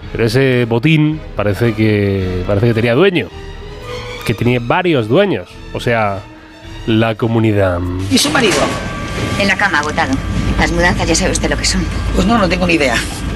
Pero ese botín parece que tenía dueño, que tenía varios dueños, o sea, la comunidad. ¿Y su marido? En la cama, agotado. Las mudanzas ya sabe usted lo que son. Pues no tengo ni idea.